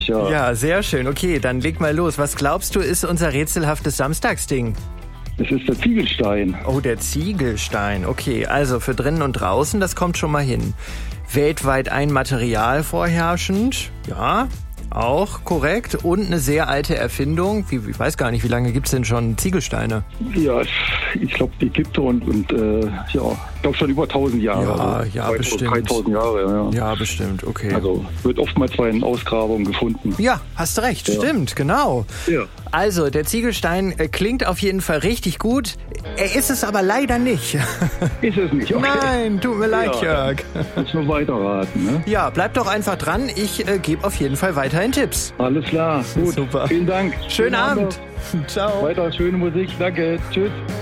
Ja. Ja, sehr schön. Okay, dann leg mal los. Was glaubst du, ist unser rätselhaftes Samstagsding? Es ist der Ziegelstein. Oh, der Ziegelstein. Okay, also für drinnen und draußen, das kommt schon mal hin. Weltweit ein Material vorherrschend. Ja, auch korrekt. Und eine sehr alte Erfindung. Ich weiß gar nicht, wie lange gibt's denn schon Ziegelsteine? Ja, ich glaube, die gibt es und ich glaube schon über 1000 Jahre. Ja, also ja, 2000, bestimmt. 3000 Jahre, ja. Ja, bestimmt, okay. Also wird oftmals bei den Ausgrabungen gefunden. Ja, hast du recht, stimmt, genau. Ja. Also, der Ziegelstein klingt auf jeden Fall richtig gut. Er ist es aber leider nicht. Ist es nicht, okay. Nein, tut mir leid, Jörg. Muss nur weiterraten, ne? Ja, bleib doch einfach dran. Ich gebe auf jeden Fall weiterhin Tipps. Alles klar, gut. Super. Vielen Dank. Schönen Abend. Ciao. Weiter schöne Musik, danke. Tschüss.